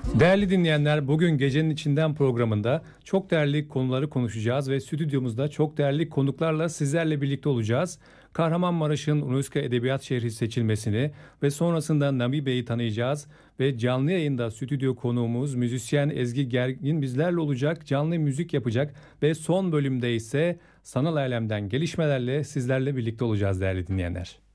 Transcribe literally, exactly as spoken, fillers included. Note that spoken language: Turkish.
Değerli dinleyenler, bugün Gecenin İçinden programında çok değerli konuları konuşacağız ve stüdyomuzda çok değerli konuklarla sizlerle birlikte olacağız. Kahramanmaraş'ın UNESCO Edebiyat Şehri seçilmesini ve sonrasında Nami Bey'i tanıyacağız ve canlı yayında stüdyo konuğumuz müzisyen Ezgi Gergin bizlerle olacak, canlı müzik yapacak ve son bölümde ise sanal alemden gelişmelerle sizlerle birlikte olacağız değerli dinleyenler.